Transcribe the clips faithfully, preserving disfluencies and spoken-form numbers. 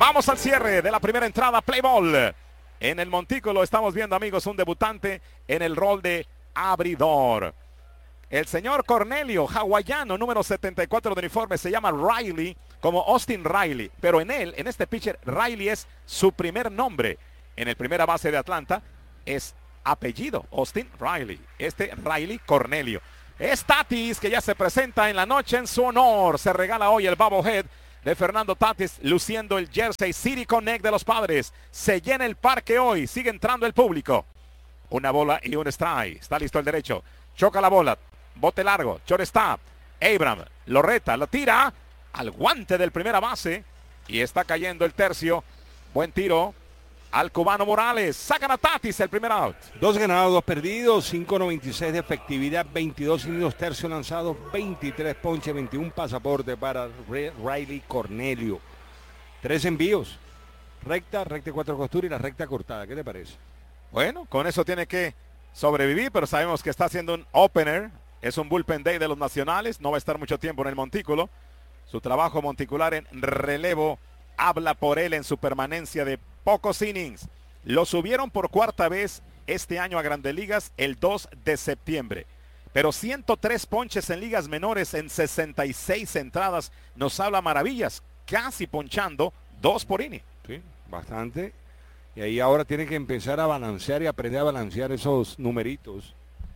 Vamos al cierre de la primera entrada, play ball. En el montículo estamos viendo, amigos, un debutante en el rol de abridor. El señor Cornelio, hawaiano, número setenta y cuatro de uniforme, se llama Riley, como Austin Riley. Pero en él, en este pitcher, Riley es su primer nombre. En el primera base de Atlanta es apellido, Austin Riley. Este Riley Cornelio. Es Tatis, que ya se presenta en la noche en su honor. Se regala hoy el bobblehead de Fernando Tatis, luciendo el jersey City Connect de los Padres. Se llena el parque hoy, sigue entrando el público. Una bola y un strike. Está listo el derecho. Choca la bola. Bote largo. Shortstop. Abram lo reta, lo tira al guante del primera base. Y está cayendo el tercio. Buen tiro al cubano Morales. Sacan a Tatis el primer out. Dos ganados, dos perdidos, cinco noventa y seis de efectividad, veintidós indios, tercio lanzado, veintitrés ponches, veintiún pasaporte para Riley Cornelio. Tres envíos. Recta, recta cuatro costura y la recta cortada. ¿Qué te parece? Bueno, con eso tiene que sobrevivir, pero sabemos que está haciendo un opener. Es un bullpen day de los nacionales. No va a estar mucho tiempo en el montículo. Su trabajo monticular en relevo habla por él en su permanencia de pocos innings. Lo subieron por cuarta vez este año a Grandes Ligas el dos de septiembre. Pero ciento tres ponches en ligas menores en sesenta y seis entradas nos habla maravillas. Casi ponchando dos por inning. Sí, bastante. Y ahí ahora tiene que empezar a balancear y aprender a balancear esos numeritos.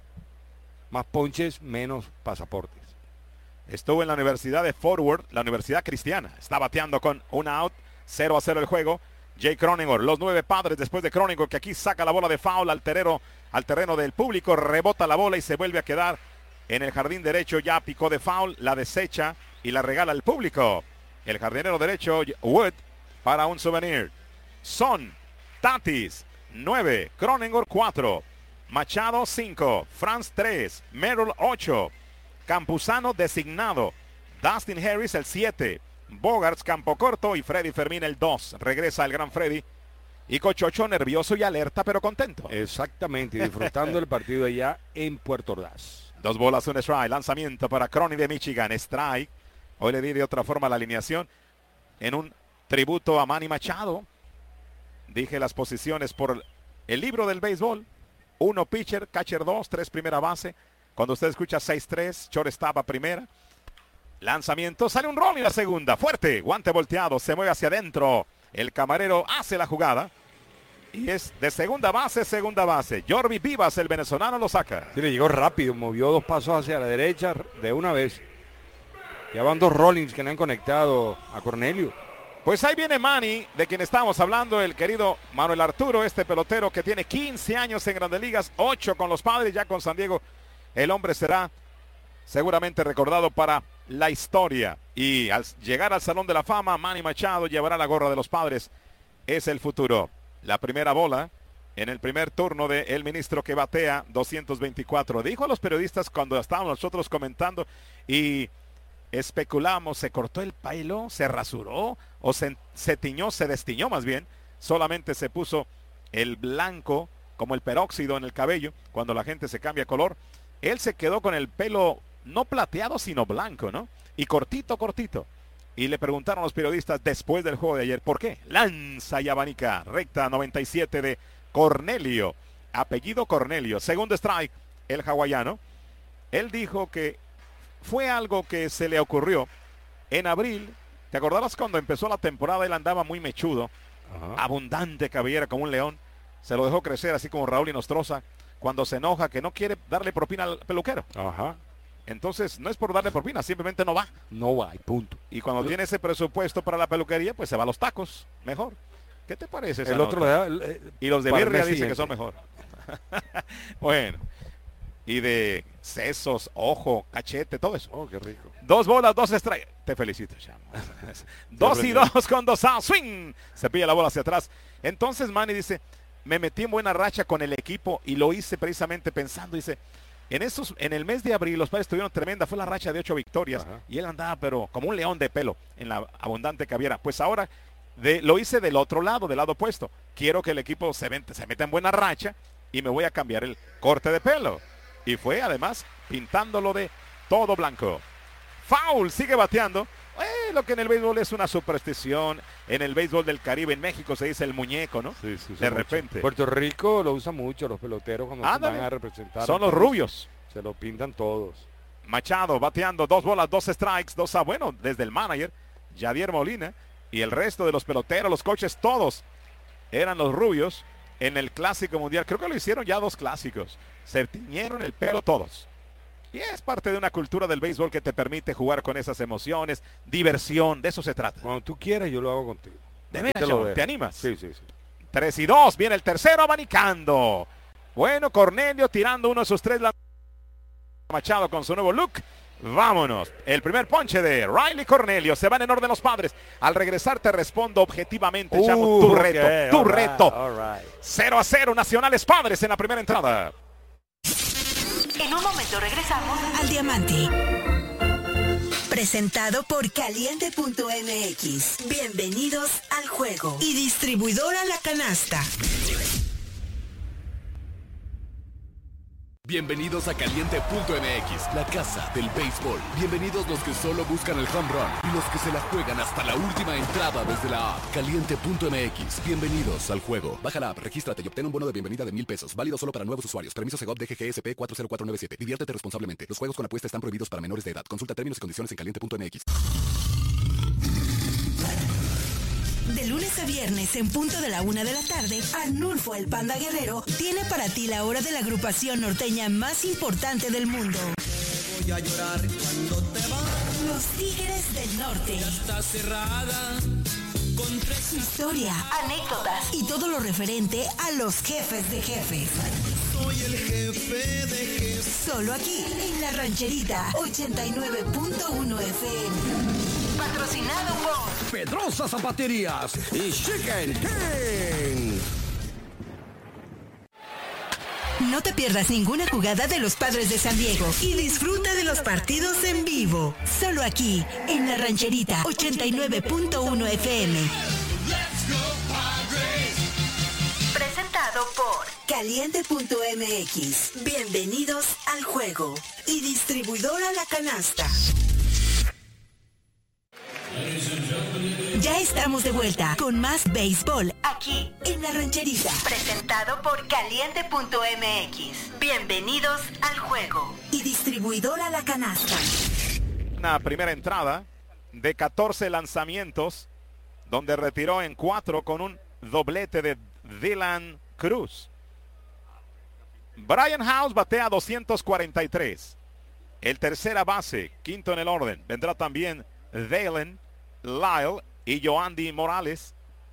Más ponches, menos pasaportes. Estuvo en la Universidad de Fort Worth, la Universidad Cristiana. Está bateando con un out, cero a cero el juego. Jay Cronenworth, los nueve Padres después de Cronenworth, que aquí saca la bola de foul al terreno, al terreno del público, rebota la bola y se vuelve a quedar en el jardín derecho. Ya picó de foul, la desecha y la regala al público. El jardinero derecho, Wood, para un souvenir. Son Tatis, nueve, Cronenworth, cuatro, Machado, cinco, Franz, tres, Merrill, ocho, Campuzano designado, Dustin Harris, el siete, Bogarts, campo corto, y Freddy Fermín el dos. Regresa el gran Freddy. Y Cochocho nervioso y alerta, pero contento. Exactamente, disfrutando el partido allá en Puerto Ordaz. Dos bolas, un strike. Lanzamiento para Crony de Michigan. Strike. Hoy le di de otra forma la alineación. En un tributo a Manny Machado. Dije las posiciones por el libro del béisbol. Uno pitcher, catcher dos, tres primera base. Cuando usted escucha seis tres, shortstop a primera. Lanzamiento, sale un rol y la segunda, fuerte, guante volteado, se mueve hacia adentro, el camarero hace la jugada y es de segunda base, segunda base. Jorvi Vivas, el venezolano, lo saca. Sí, le llegó rápido, movió dos pasos hacia la derecha de una vez. Ya van dos rollings que le han conectado a Cornelio. Pues ahí viene Manny, de quien estamos hablando, el querido Manuel Arturo, este pelotero que tiene quince años en Grandes Ligas, ocho con los Padres, ya con San Diego. El hombre será seguramente recordado para la historia, y al llegar al Salón de la Fama, Manny Machado llevará la gorra de los Padres. Es el futuro. La primera bola en el primer turno del ministro que batea doscientos veinticuatro. Dijo a los periodistas cuando estábamos nosotros comentando y especulamos, se cortó el pelo, se rasuró o se, se tiñó, se destiñó más bien. Solamente se puso el blanco como el peróxido en el cabello cuando la gente se cambia color. Él se quedó con el pelo no plateado, sino blanco, ¿no? Y cortito, cortito. Y le preguntaron a los periodistas después del juego de ayer, ¿por qué? Lanza y abanica, recta noventa y siete de Cornelio, apellido Cornelio. Segundo strike, el hawaiano. Él dijo que fue algo que se le ocurrió en abril. ¿Te acordabas cuando empezó la temporada? Él andaba muy mechudo, Ajá. abundante cabellera como un león. Se lo dejó crecer así como Raúl Inostroza. Cuando se enoja, que no quiere darle propina al peluquero. Ajá. Entonces, no es por darle propina, simplemente no va. No va, y punto. Y cuando tiene ese presupuesto para la peluquería, pues se va a los tacos. Mejor. ¿Qué te parece esa El otro nota? le da, eh, y los de birria dicen siguiente. que son mejor. Bueno. Y de sesos, ojo, cachete, todo eso. Oh, qué rico. Dos bolas, dos strikes. Te felicito, chamo. Dos y dos con dos outs. Swing. Se pilla la bola hacia atrás. Entonces Manny dice, me metí en buena racha con el equipo y lo hice precisamente pensando, dice, en esos, en el mes de abril los Padres tuvieron tremenda, fue la racha de ocho victorias. Ajá. Y él andaba pero como un león de pelo en la abundante cabellera. Pues ahora de, lo hice del otro lado, del lado opuesto. Quiero que el equipo se, ven, se meta en buena racha y me voy a cambiar el corte de pelo. Y fue además pintándolo de todo blanco. Foul, sigue bateando. Eh, lo que en el béisbol es una superstición. En el béisbol del Caribe, en México se dice el muñeco, ¿no? Sí, sí, de mucho. repente. Puerto Rico lo usa mucho los peloteros cuando Ándale. van a representar. Son los rubios. Se lo pintan todos. Machado bateando, dos bolas, dos strikes, dos a bueno, desde el manager, Yadier Molina, y el resto de los peloteros, los coaches, todos eran los rubios en el Clásico Mundial. Creo que lo hicieron ya dos clásicos. Se tiñeron el pelo todos. Y es parte de una cultura del béisbol que te permite jugar con esas emociones, diversión, de eso se trata. Cuando tú quieras, yo lo hago contigo. ¿De Aquí veras, te lo John? dejo. ¿Te animas? Sí, sí, sí. tres y dos, viene el tercero abanicando. Bueno, Cornelio tirando uno de sus tres. Machado con su nuevo look. Vámonos. El primer ponche de Riley Cornelio. Se van en orden los padres. Al regresar te respondo objetivamente, chavo. Uh, Tu okay, reto, tu all right, reto. all right. cero a cero, Nacionales Padres en la primera entrada. En un momento regresamos al Diamante. Presentado por Caliente punto M X. Bienvenidos al juego. Y distribuidora La Canasta. Bienvenidos a Caliente punto M X, la casa del béisbol. Bienvenidos los que solo buscan el home run y los que se la juegan hasta la última entrada desde la app. Caliente punto M X, bienvenidos al juego. Baja la app, regístrate y obtén un bono de bienvenida de mil pesos. Válido solo para nuevos usuarios. Permiso Segov D G G S P cuatro cero cuatro nueve siete. Diviértete responsablemente. Los juegos con apuesta están prohibidos para menores de edad. Consulta términos y condiciones en Caliente punto M X. De lunes a viernes en punto de la una de la tarde, Arnulfo el Panda Guerrero tiene para ti la hora de la agrupación norteña más importante del mundo. Voy a llorar cuando te vas. Los Tigres del Norte. Está cerrada con tres Historia, anécdotas y todo lo referente a los jefes de jefes. Soy el jefe de jefes. Solo aquí, en La Rancherita, ochenta y nueve punto uno F M. Patrocinado por Pedrosa Zapaterías y Chicken King. No te pierdas ninguna jugada de los Padres de San Diego y disfruta de los partidos en vivo. Solo aquí, en La Rancherita, ochenta y nueve punto uno F M. Presentado por Caliente punto M X. Bienvenidos al juego. Y distribuidora La Canasta. Ya estamos de vuelta con más béisbol aquí en La Rancherita. Presentado por Caliente punto M X. Bienvenidos al juego. Y distribuidora La Canasta. Una primera entrada de catorce lanzamientos, donde retiró en cuatro con un doblete de Dylan Cruz. Brian House batea doscientos cuarenta y tres. El tercera base, quinto en el orden, vendrá también Dalen Lyle y Yoandy Morales.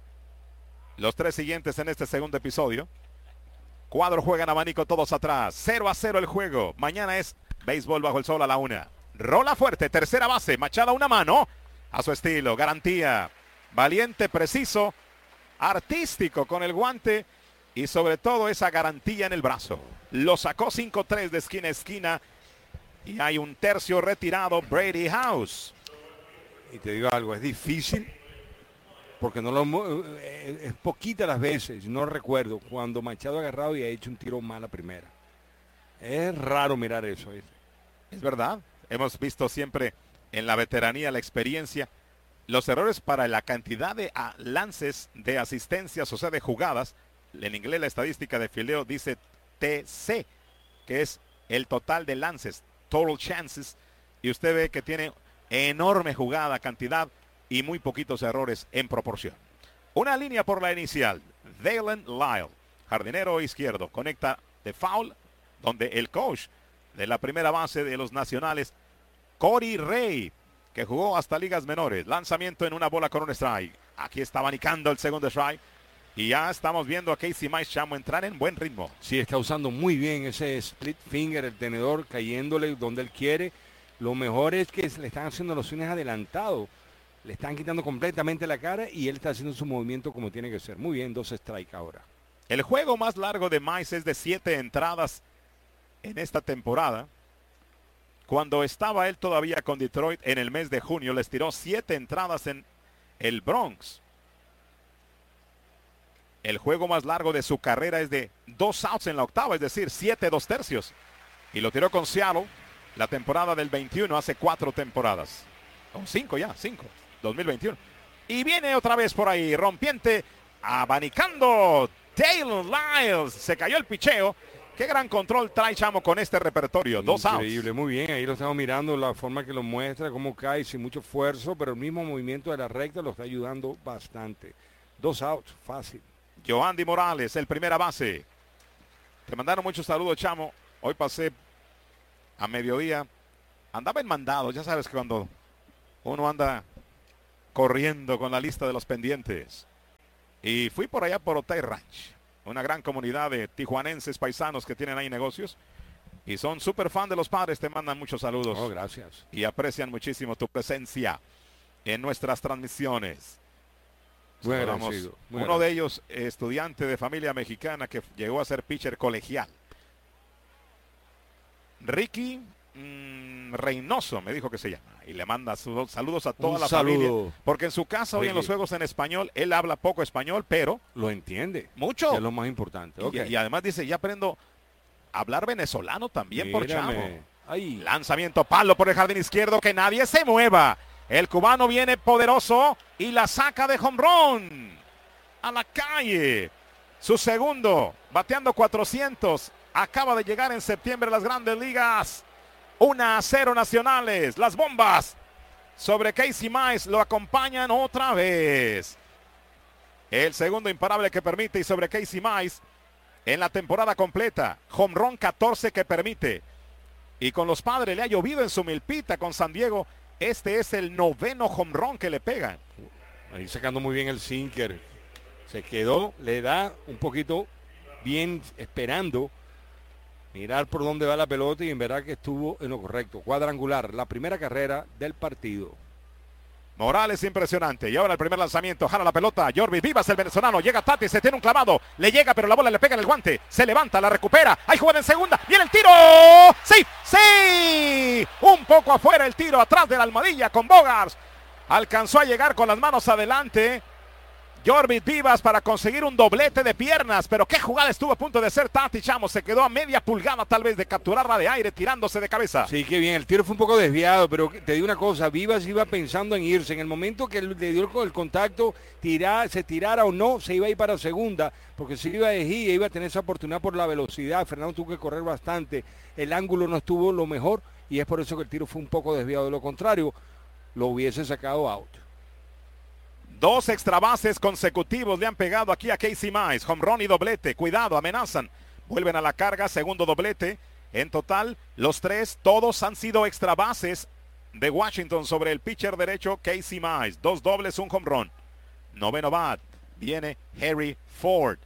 Los tres siguientes en este segundo episodio. Cuadro juegan abanico todos atrás. cero a cero el juego. Mañana es béisbol bajo el sol a la una. Rola fuerte, tercera base. Machado a una mano. A su estilo, garantía. Valiente, preciso, artístico con el guante. Y sobre todo esa garantía en el brazo. Lo sacó cinco tres de esquina a esquina. Y hay un tercio retirado, Brady House. Y te digo algo, es difícil porque no lo es poquitas las veces, no recuerdo cuando Machado ha agarrado y ha hecho un tiro mal a primera. Es raro mirar eso. ¿eh? Es verdad, hemos visto siempre en la veteranía, la experiencia, los errores para la cantidad de ah, lances de asistencias, o sea, de jugadas. En inglés la estadística de fildeo dice T C, que es el total de lances, total chances, y usted ve que tiene enorme jugada, cantidad y muy poquitos errores en proporción. Una línea por la inicial. Dalen Lyle, jardinero izquierdo, conecta de foul, donde el coach de la primera base de los Nacionales, Corey Ray, que jugó hasta ligas menores. Lanzamiento en una bola con un strike. Aquí está abanicando el segundo strike. Y ya estamos viendo a Casey Chamo entrar en buen ritmo. Sí, está usando muy bien ese split finger, el tenedor, cayéndole donde él quiere. Lo mejor es que le están haciendo los swings adelantados. Le están quitando completamente la cara y él está haciendo su movimiento como tiene que ser. Muy bien, dos strikes ahora. El juego más largo de Mize es de siete entradas en esta temporada. Cuando estaba él todavía con Detroit en el mes de junio, les tiró siete entradas en el Bronx. El juego más largo de su carrera es de dos outs en la octava, es decir, siete, dos tercios. Y lo tiró con Seattle la temporada del veintiuno, hace cuatro temporadas. O cinco ya, cinco. dos mil veintiuno. Y viene otra vez por ahí, rompiente, abanicando Taylor Lyles. Se cayó el picheo. Qué gran control trae Chamo con este repertorio. Dos outs. Increíble, muy bien. Ahí lo estamos mirando, la forma que lo muestra, cómo cae sin mucho esfuerzo, pero el mismo movimiento de la recta lo está ayudando bastante. Dos outs, fácil. Yoandy Morales, el primera base. Te mandaron muchos saludos, Chamo. Hoy pasé a mediodía. Andaba en mandado. Ya sabes que cuando uno anda corriendo con la lista de los pendientes. Y fui por allá por Otay Ranch. Una gran comunidad de tijuanenses paisanos que tienen ahí negocios. Y son súper fan de los Padres. Te mandan muchos saludos. Oh, gracias. Y aprecian muchísimo tu presencia en nuestras transmisiones. Muy Saludamos. agradecido, muy Uno agradecido. de ellos, estudiante de familia mexicana que llegó a ser pitcher colegial. Ricky mmm, Reynoso me dijo que se llama. Y le manda su, saludos a toda Un la saludo. familia. Porque en su casa, hoy en los Ricky. juegos en español, él habla poco español, pero Lo entiende. mucho. Que es lo más importante. Y, Ok. y además dice, ya aprendo a hablar venezolano también por Chamo. Mírame. Ay. Lanzamiento palo por el jardín izquierdo, que nadie se mueva. El cubano viene poderoso y la saca de home run. A la calle. Su segundo, bateando cuatrocientos. Acaba de llegar en septiembre a las grandes ligas. uno a cero nacionales. Las bombas sobre Casey Mize lo acompañan otra vez. El segundo imparable que permite y sobre Casey Mize en la temporada completa. Home run catorce que permite. Y con los Padres le ha llovido en su milpita con San Diego. Este es el noveno home run que le pegan. Ahí sacando muy bien el sinker. Se quedó, le da un poquito bien esperando. Mirar por dónde va la pelota y en verdad que estuvo en lo correcto. Cuadrangular, la primera carrera del partido. Morales impresionante. Y ahora el primer lanzamiento. Jala la pelota. Jorvis Vivas, el venezolano. Llega Tati, se tiene un clavado. Le llega, pero la bola le pega en el guante. Se levanta, la recupera. Hay jugada en segunda. Viene el tiro. ¡Sí! ¡Sí! Un poco afuera el tiro. Atrás de la almohadilla con Bogaerts. Alcanzó a llegar con las manos adelante. Jorvis Vivas para conseguir un doblete de piernas, pero qué jugada estuvo a punto de ser Tati, Chamo. Se quedó a media pulgada tal vez de capturarla de aire, tirándose de cabeza. Sí, qué bien. El tiro fue un poco desviado, pero te digo una cosa. Vivas iba pensando en irse. En el momento que le dio el contacto, tirar, se tirara o no, se iba a ir para segunda, porque si iba a elegir, iba a tener esa oportunidad por la velocidad. Fernando tuvo que correr bastante. El ángulo no estuvo lo mejor y es por eso que el tiro fue un poco desviado. De lo contrario, lo hubiese sacado out. Dos extra bases consecutivos le han pegado aquí a Casey Mize. Home run y doblete. Cuidado, amenazan. Vuelven a la carga, segundo doblete. En total, los tres, todos han sido extra bases de Washington sobre el pitcher derecho Casey Mize. Dos dobles, un home run. Noveno bat. Viene Harry Ford.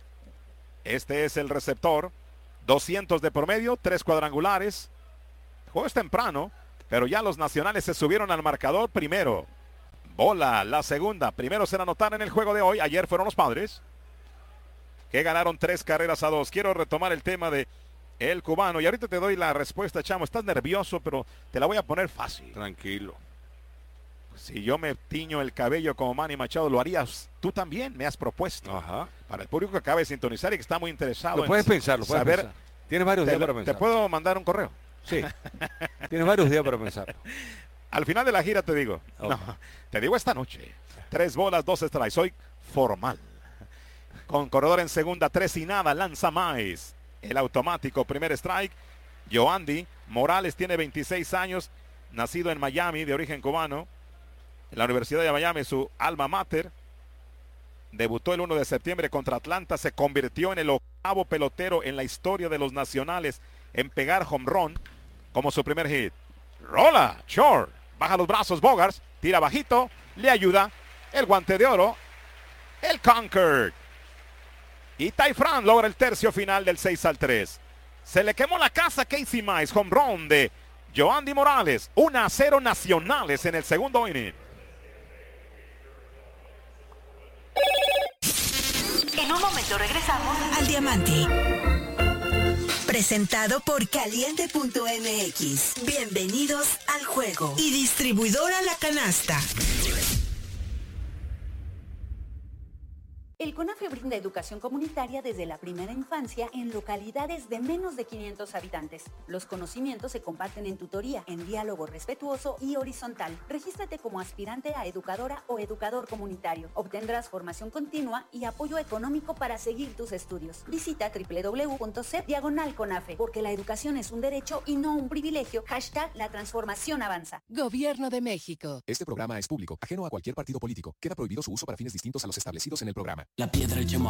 Este es el receptor. doscientos de promedio, tres cuadrangulares. El juego es temprano, pero ya los nacionales se subieron al marcador primero. Bola, la segunda. Primero se anotar en el juego de hoy. Ayer fueron los Padres, que ganaron tres carreras a dos. Quiero retomar el tema de el cubano. Y ahorita te doy la respuesta, Chamo. Estás nervioso, pero te la voy a poner fácil. Tranquilo. Si yo me tiño el cabello como Manny Machado, ¿lo harías tú también? Me has propuesto. Ajá. Para el público que acaba de sintonizar y que está muy interesado. Lo puedes en pensar, lo puedes saber, pensar. Tienes varios te, días para te pensar. puedo mandar un correo. Sí. Tienes varios días para pensar. Al final de la gira te digo. Okay. No, te digo esta noche. Tres bolas, dos strikes. Soy formal. Con corredor en segunda, tres y nada. Lanza Mize. El automático, primer strike. Yoandy Morales tiene veintiséis años. Nacido en Miami, de origen cubano. En la Universidad de Miami, su alma mater. Debutó el uno de septiembre contra Atlanta. Se convirtió en el octavo pelotero en la historia de los nacionales en pegar home run como su primer hit. Rola, short. Baja los brazos Bogaerts. Tira bajito. Le ayuda el guante de oro. El Concord. Y Ty France logra el tercio final del seis al tres. Se le quemó la casa a Casey Mize. Home run de Yoandy Morales. uno a cero nacionales en el segundo inning. En un momento regresamos al Diamante. Presentado por Caliente punto M X. Bienvenidos al juego. Y distribuidora La Canasta. El CONAFE brinda educación comunitaria desde la primera infancia en localidades de menos de quinientos habitantes. Los conocimientos se comparten en tutoría, en diálogo respetuoso y horizontal. Regístrate como aspirante a educadora o educador comunitario. Obtendrás formación continua y apoyo económico para seguir tus estudios. Visita doble u doble u doble u punto c diagonal CONAFE, porque la educación es un derecho y no un privilegio. Hashtag la transformación avanza. Gobierno de México. Este programa es público, ajeno a cualquier partido político. Queda prohibido su uso para fines distintos a los establecidos en el programa. La piedra